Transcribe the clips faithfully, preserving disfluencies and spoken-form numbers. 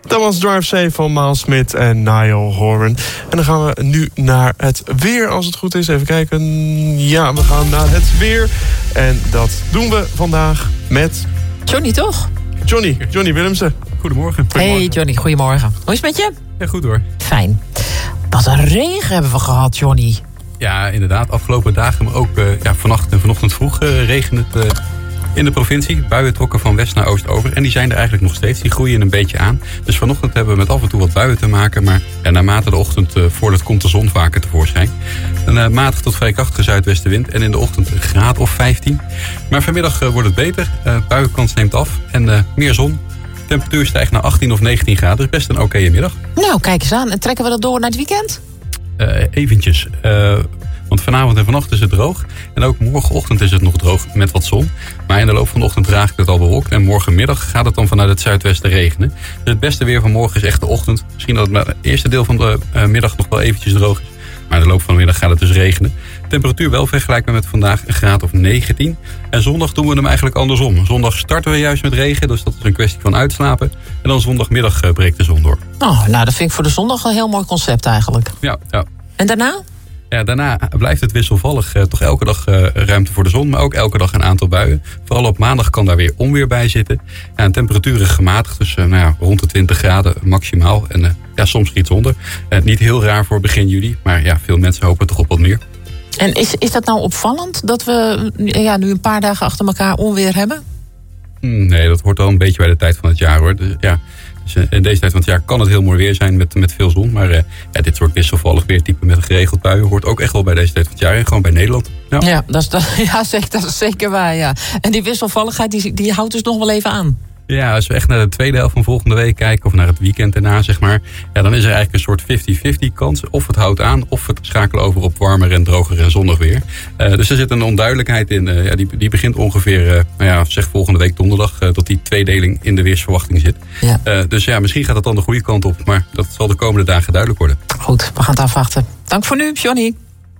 Dat was Drive Safe van Miles Smith en Niall Horan. En dan gaan we nu naar het weer, als het goed is. Even kijken. Ja, we gaan naar het weer. En dat doen we vandaag met... Johnny, toch? Johnny, Johnny Willemsen. Goedemorgen. Hey Johnny, goedemorgen. Hoe is het met je? Ja, goed hoor. Fijn. Wat een regen hebben we gehad, Johnny. Ja, inderdaad. Afgelopen dagen, maar ook uh, ja, vannacht en vanochtend vroeg uh, regende het uh, in de provincie. Buien trokken van west naar oost over. En die zijn er eigenlijk nog steeds. Die groeien een beetje aan. Dus vanochtend hebben we met af en toe wat buien te maken. Maar ja, naarmate de ochtend uh, voordat komt de zon vaker tevoorschijn. Een uh, matig tot vrij krachtige zuidwestenwind. En in de ochtend een graad of vijftien. Maar vanmiddag uh, wordt het beter. Uh, buienkans neemt af. En uh, meer zon. De temperatuur stijgt naar achttien of negentien graden. Dus best een oké middag. Nou, kijk eens aan. En trekken we dat door naar het weekend? Uh, eventjes. Uh, want vanavond en vannacht is het droog. En ook morgenochtend is het nog droog met wat zon. Maar in de loop van de ochtend raakt het al bewolkt. En morgenmiddag gaat het dan vanuit het zuidwesten regenen. Dus het beste weer van morgen is echt de ochtend. Misschien dat het eerste deel van de uh, middag nog wel eventjes droog is. Maar in de loop van de middag gaat het dus regenen. Temperatuur wel vergelijkbaar met vandaag een graad of negentien. En zondag doen we hem eigenlijk andersom. Zondag starten we juist met regen. Dus dat is een kwestie van uitslapen. En dan zondagmiddag uh, breekt de zon door. Oh, nou, dat vind ik voor de zondag een heel mooi concept eigenlijk. Ja, ja. En daarna? Ja, daarna blijft het wisselvallig. Uh, toch elke dag uh, ruimte voor de zon, maar ook elke dag een aantal buien. Vooral op maandag kan daar weer onweer bij zitten. Ja, en temperaturen gematigd, dus uh, nou ja, rond de twintig graden maximaal. En uh, ja, soms iets onder. Uh, niet heel raar voor begin juli, maar ja, veel mensen hopen toch op wat meer. En is, is dat nou opvallend dat we ja, nu een paar dagen achter elkaar onweer hebben? Hmm, nee, dat hoort wel een beetje bij de tijd van het jaar hoor. Dus, ja. Dus in deze tijd van het jaar kan het heel mooi weer zijn met, met veel zon. Maar uh, ja, dit soort wisselvallig weertype met geregeld buien hoort ook echt wel bij deze tijd van het jaar. En gewoon bij Nederland. Ja, ja, dat, is, dat, ja zeker, dat is zeker waar. Ja. En die wisselvalligheid die, die houdt dus nog wel even aan. Ja, als we echt naar de tweede helft van volgende week kijken... of naar het weekend daarna, zeg maar... ja, dan is er eigenlijk een soort vijftig vijftig kans. Of het houdt aan, of het schakelen over op warmer en droger en zonnig weer. Uh, dus er zit een onduidelijkheid in. Uh, ja, die, die begint ongeveer, uh, nou ja, zeg volgende week donderdag... Uh, dat die tweedeling in de weersverwachting zit. Ja. Uh, dus ja, misschien gaat het dan de goede kant op. Maar dat zal de komende dagen duidelijk worden. Goed, we gaan het afwachten. Dank voor nu, Johnny.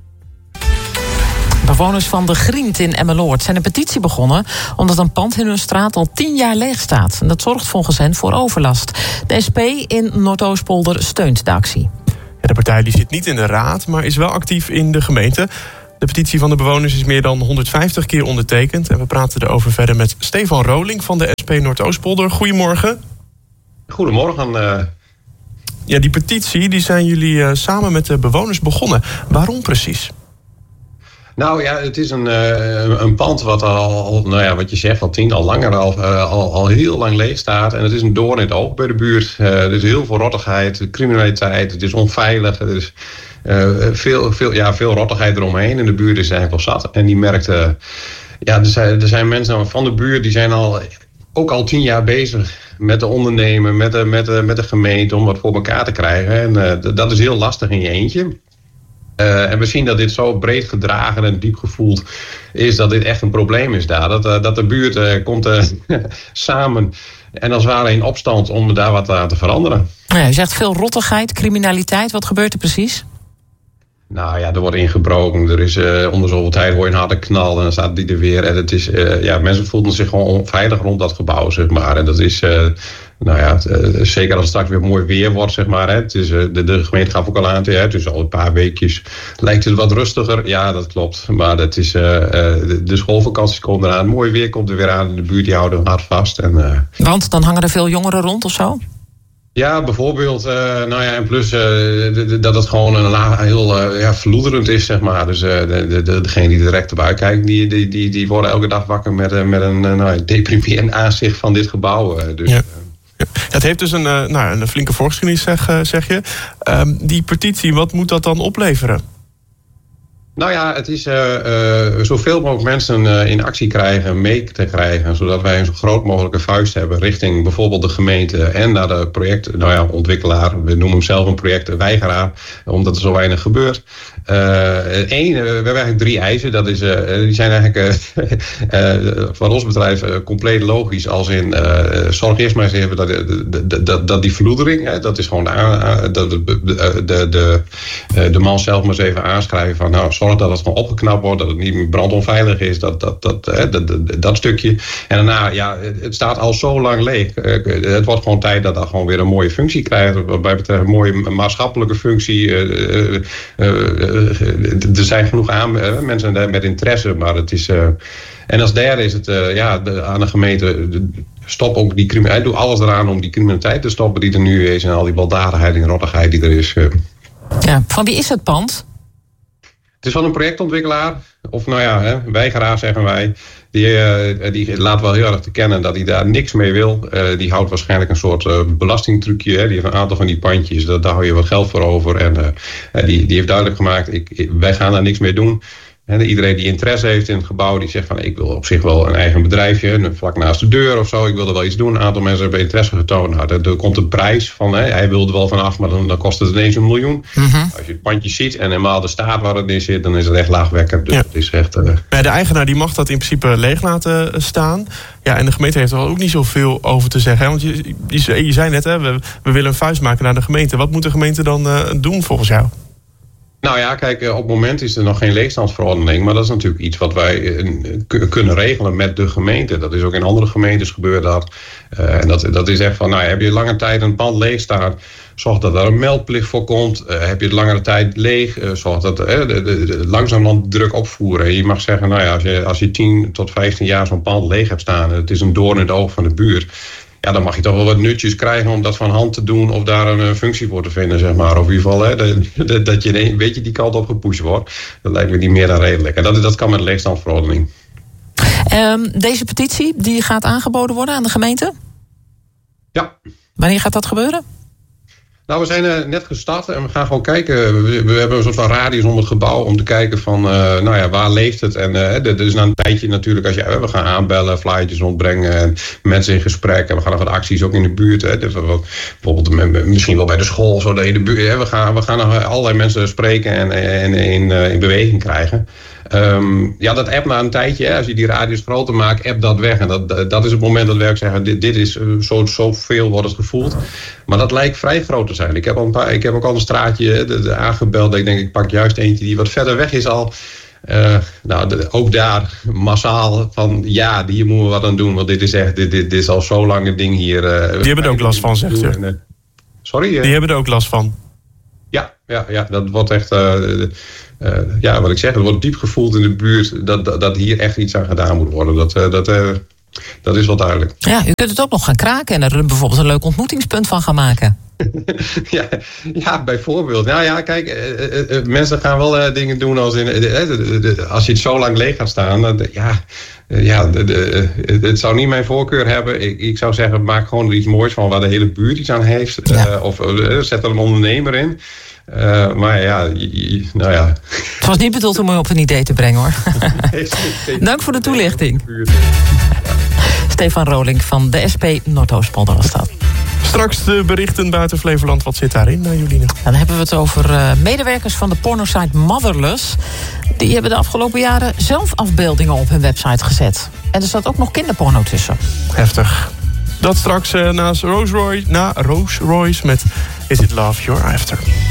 Bewoners van de Griend in Emmeloord zijn een petitie begonnen... omdat een pand in hun straat al tien jaar leeg staat. En dat zorgt volgens hen voor overlast. De S P in Noordoostpolder steunt de actie. Ja, de partij die zit niet in de raad, maar is wel actief in de gemeente. De petitie van de bewoners is meer dan honderdvijftig keer ondertekend. En we praten erover verder met Stefan Roling van de S P Noordoostpolder. Goedemorgen. Goedemorgen. Uh... Ja, die petitie die zijn jullie uh, samen met de bewoners begonnen. Waarom precies? Nou ja, het is een, uh, een pand wat al, nou ja, wat je zegt, al tien, al langer, al, uh, al, al heel lang leeg staat. En het is een doorn in het oog bij de buurt. Uh, er is heel veel rottigheid, criminaliteit, het is onveilig. Er is uh, veel, veel, ja, veel rottigheid eromheen. En de buurt is eigenlijk wel zat. En die merkte, uh, ja, er zijn, er zijn mensen van de buurt die zijn al, ook al tien jaar bezig met de ondernemer, met de, met de, met de gemeente om wat voor elkaar te krijgen. En uh, dat is heel lastig in je eentje. Uh, en we zien dat dit zo breed gedragen en diep gevoeld is dat dit echt een probleem is daar. Dat, uh, dat de buurt uh, komt uh, samen en als het ware in opstand om daar wat aan te veranderen. Ja, u zegt veel rottigheid, criminaliteit. Wat gebeurt er precies? Nou ja, er wordt ingebroken. Er is uh, onder zoveel tijd hoor je een harde knal en dan staat die er weer. En het is, uh, ja, mensen voelden zich gewoon onveilig rond dat gebouw, zeg maar. En dat is... Uh, Nou ja, het, uh, zeker als het straks weer mooi weer wordt, zeg maar. Hè. Het is, uh, de, de gemeente gaf ook al aan, hè, het is al een paar weekjes. Lijkt het wat rustiger? Ja, dat klopt. Maar het is, uh, uh, de, de schoolvakanties komen eraan. Mooi weer komt er weer aan. De buurt die houden hard vast. En, uh, Want dan hangen er veel jongeren rond of zo? Ja, bijvoorbeeld. Uh, nou ja, en plus uh, de, de, dat het gewoon een la, heel uh, ja, verloederend is, zeg maar. Dus uh, de, de, de, degene die direct erbij kijkt, die, die, die, die worden elke dag wakker met, uh, met een uh, nou, deprimerend aanzicht van dit gebouw. Uh, dus... Ja. Ja, het heeft dus een, uh, nou, een flinke voorgeschiedenis, zeg, uh, zeg je. Um, die petitie, wat moet dat dan opleveren? Nou ja, het is uh, uh, zoveel mogelijk mensen uh, in actie krijgen, mee te krijgen, zodat wij een zo groot mogelijke vuist hebben richting bijvoorbeeld de gemeente en naar de project, nou ja, ontwikkelaar. We noemen hem zelf een projectweigeraar, omdat er zo weinig gebeurt. Eén, uh, we hebben eigenlijk drie eisen. Dat is, uh, die zijn eigenlijk uh, uh, van ons bedrijf uh, compleet logisch. Als in, uh, zorg eerst maar eens even dat, dat, dat, dat die verloedering, hè, dat is gewoon de, uh, de, de, de, de, de man zelf maar eens even aanschrijven van, nou, zorg dat het gewoon opgeknapt wordt, dat het niet meer brandonveilig is, dat, dat, dat, uh, dat, dat, dat stukje. En daarna, ja, het staat al zo lang leeg. Uh, het wordt gewoon tijd dat dat gewoon weer een mooie functie krijgt. Wat mij betreft een mooie maatschappelijke functie. Uh, uh, uh, Er zijn genoeg aan, uh, mensen met interesse, maar het is. Uh, en als derde is het uh, ja, de, aan de gemeente. De, stop ook die criminaliteit. Doe alles eraan om die criminaliteit te stoppen die er nu is. En al die baldadigheid en rottigheid die er is. Uh. Ja, van wie is het pand? Het is van een projectontwikkelaar. Of nou ja, hè, weigeraar zeggen wij. Die, uh, die laat wel heel erg te kennen dat hij daar niks mee wil. Uh, die houdt waarschijnlijk een soort uh, belastingtrucje. Hè. Die heeft een aantal van die pandjes. Dat, daar hou je wat geld voor over. En uh, die, die heeft duidelijk gemaakt, ik, ik, wij gaan daar niks mee doen. En iedereen die interesse heeft in het gebouw, die zegt van ik wil op zich wel een eigen bedrijfje, vlak naast de deur of zo. Ik wil er wel iets doen. Een aantal mensen hebben interesse getoond. Nou, er, er komt een prijs van, hè, hij wilde wel vanaf, maar dan, dan kost het ineens een miljoen. Mm-hmm. Als je het pandje ziet en helemaal de staat waar het in zit, dan is het echt laagwekkend. Dus ja. het is echt, uh... ja, de eigenaar die mag dat in principe leeg laten staan. Ja, en de gemeente heeft er ook niet zoveel over te zeggen. Hè? Want je, je, je zei net, hè, we, we willen een vuist maken naar de gemeente. Wat moet de gemeente dan uh, doen volgens jou? Nou ja, kijk, op het moment is er nog geen leegstandsverordening. Maar dat is natuurlijk iets wat wij uh, kunnen regelen met de gemeente. Dat is ook in andere gemeentes gebeurd dat. Uh, en dat, dat is echt van, nou heb je lange tijd een pand leeg staan, zorg dat er een meldplicht voor komt. Uh, heb je het langere tijd leeg, uh, zorg dat uh, de, de, de, langzaam dan druk opvoeren. En je mag zeggen, nou ja, als je, als je tien tot vijftien jaar zo'n pand leeg hebt staan, het is een doorn in het oog van de buurt. Ja, dan mag je toch wel wat nutjes krijgen om dat van hand te doen of daar een functie voor te vinden, zeg maar. Of in ieder geval, hè, dat, dat je een beetje die kant op gepusht wordt. Dat lijkt me niet meer dan redelijk. En dat, dat kan met een leegstandsverordening. Um, deze petitie, die gaat aangeboden worden aan de gemeente? Ja. Wanneer gaat dat gebeuren? Nou, we zijn uh, net gestart en we gaan gewoon kijken. We, we hebben een soort van radius om het gebouw om te kijken van, uh, nou ja, waar leeft het? En uh, er is na een tijdje natuurlijk, als je, uh, we gaan aanbellen, flyertjes rondbrengen, en mensen in gesprek. En we gaan nog wat acties ook in de buurt. Hè. Dus we, bijvoorbeeld misschien wel bij de school, zo in de buurt. Hè. We gaan, we gaan nog allerlei mensen spreken en, en in, uh, in beweging krijgen. Um, ja, dat app na een tijdje, hè, als je die radius groter maakt, app dat weg. En dat, dat is het moment dat we ook zeggen, dit, dit is uh, zo, zo veel wordt het gevoeld. Maar dat lijkt vrij groot te zijn. Ik heb, al een paar, ik heb ook al een straatje de, de aangebeld. Ik denk, ik pak juist eentje die wat verder weg is al. Uh, nou, de, ook daar massaal van, ja, hier moeten we wat aan doen. Want dit is echt, dit, dit, dit is al zo lang een ding hier. Uh, die hebben er ook last van, zegt u. Uh, sorry? Uh, die hebben er ook last van. Ja, ja, ja, dat wordt echt... Uh, uh, ja, wat ik zeg, het wordt diep gevoeld in de buurt dat, dat, dat hier echt iets aan gedaan moet worden. Dat, uh, dat, uh, dat is wel duidelijk. Ja, u kunt het ook nog gaan kraken en er bijvoorbeeld een leuk ontmoetingspunt van gaan maken. ja, ja, bijvoorbeeld. Nou ja, kijk, uh, uh, mensen gaan wel uh, dingen doen als in... Uh, de, de, de, als je het zo lang leeg gaat staan, uh, de, ja... Uh, ja, de, de, uh, het zou niet mijn voorkeur hebben. Ik, ik zou zeggen, maak gewoon er iets moois van waar de hele buurt iets aan heeft. Uh, ja. Of uh, zet er een ondernemer in. Uh, maar ja, je, je, nou ja. Het was niet bedoeld om je op een idee te brengen, hoor. Dank voor de toelichting. Stefan Roling van de S P Noordoostpolder was dat. Straks de berichten buiten Flevoland. Wat zit daarin, uh, Joline? Dan hebben we het over uh, medewerkers van de pornosite Motherless. Die hebben de afgelopen jaren zelf afbeeldingen op hun website gezet. En er staat ook nog kinderporno tussen. Heftig. Dat straks uh, naast Rose Royce, na Rose Royce met Is It Love You're After.